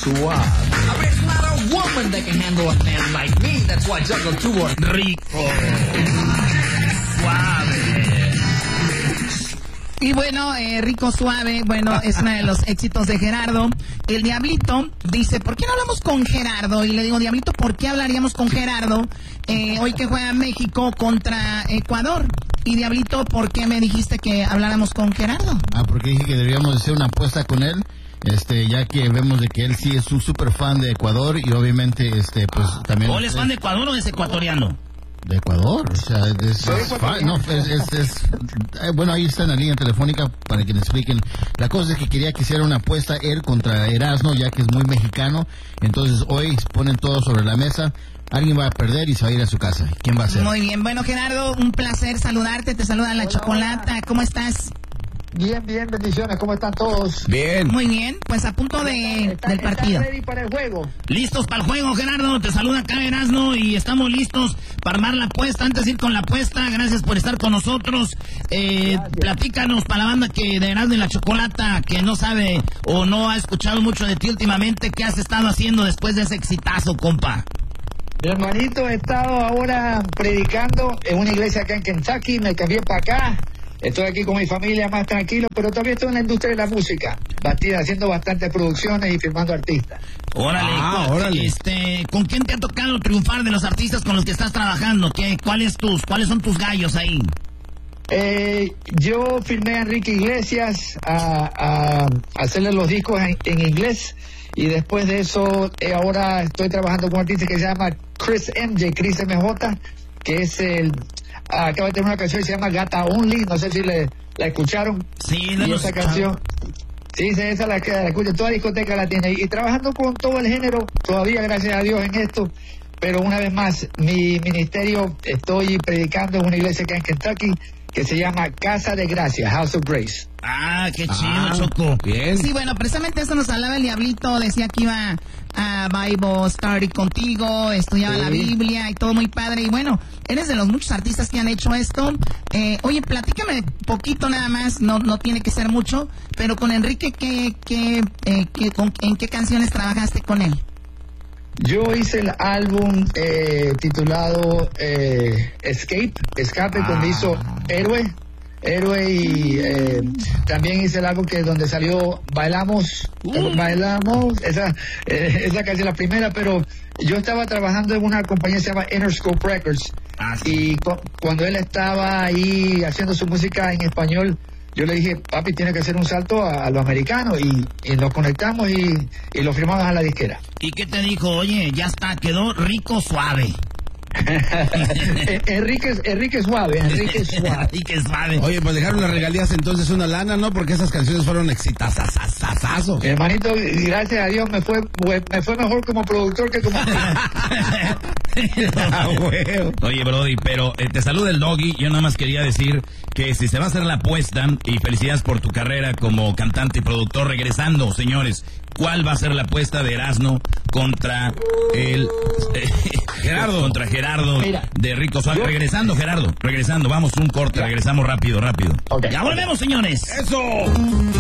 Suave. There's not a woman that can handle a man like me. That's why I juggle two are rico. Suave. Y bueno, Rico Suave, bueno, es uno de los éxitos de Gerardo. El Diablito dice, ¿por qué no hablamos con Gerardo? Y le digo, Diablito, ¿por qué hablaríamos con Gerardo hoy que juega México contra Ecuador? Y Diablito, ¿por qué me dijiste que habláramos con Gerardo? Porque dije que deberíamos hacer una apuesta con él, ya que vemos de que él sí es un súper fan de Ecuador y obviamente, pues también... ¿O él es fan de Ecuador o es ecuatoriano? De Ecuador, o sea, bueno, ahí está en la línea telefónica para que le expliquen. La cosa es que quería que hiciera una apuesta él contra Erasmo, ya que es muy mexicano. Entonces hoy ponen todo sobre la mesa. Alguien va a perder y se va a ir a su casa. ¿Quién va a ser? Muy bien, bueno, Gerardo, un placer saludarte. Te saluda la Chocolata. ¿Cómo estás? Bien, bendiciones, ¿cómo están todos? Bien. Muy bien, pues a punto del partido. ¿Están ready para el juego? Listos para el juego, Gerardo. Te saluda acá Erasmo y estamos listos para armar la apuesta. Antes de ir con la apuesta, gracias por estar con nosotros. Platícanos para la banda que de Erasmo y la Chocolata, que no sabe o no ha escuchado mucho de ti últimamente, ¿qué has estado haciendo después de ese exitazo, compa? Mi hermanito, he estado ahora predicando en una iglesia acá en Kentucky, me cambié para acá. Estoy aquí con mi familia más tranquilo, pero todavía estoy en la industria de la música, haciendo bastantes producciones y firmando artistas. Órale. ¿Con quién te ha tocado triunfar de los artistas con los que estás trabajando? ¿Cuáles son tus gallos ahí? Yo firmé a Enrique Iglesias a hacerle los discos en inglés, y después de eso ahora estoy trabajando con un artista que se llama Chris MJ, que es acaba de tener una canción que se llama Gata Only, no sé si la escucharon. Sí, esa canción, sí, esa la escucho, toda discoteca la tiene, y trabajando con todo el género, todavía gracias a Dios en esto, pero una vez más, mi ministerio, estoy predicando en una iglesia que en Kentucky, que se llama Casa de Gracia, House of Grace. Ah, qué chido, Choco. Bien. Sí, bueno, precisamente eso nos hablaba el Diablito, decía que iba a Bible Study contigo, estudiaba la Biblia y todo muy padre, y bueno, eres de los muchos artistas que han hecho esto. Oye, platícame poquito nada más, no tiene que ser mucho, pero con Enrique, ¿en qué canciones trabajaste con él? Yo hice el álbum titulado Escape, donde hizo Héroe, y también hice el álbum donde salió Bailamos, esa canción, la primera, pero yo estaba trabajando en una compañía que se llama Interscope Records, y cuando él estaba ahí haciendo su música en español, yo le dije, papi, tiene que hacer un salto a lo americano, y nos conectamos y lo firmamos a la disquera. ¿Y qué te dijo? Oye, ya está, quedó Rico Suave. Enrique Suave. Oye, pues dejaron las regalías entonces una lana, ¿no? Porque esas canciones fueron exitazazazazos. Hermanito, gracias a Dios me fue mejor como productor que como... Oye, Brody, pero te saluda el Doggy. Yo nada más quería decir que si se va a hacer la apuesta, y felicidades por tu carrera como cantante y productor, regresando, señores, ¿cuál va a ser la apuesta de Erasmo contra el Gerardo? Contra Gerardo. Mira, de Rico Suave. Regresando, Gerardo, vamos un corte, regresamos rápido. Okay. Ya volvemos, señores. ¡Eso!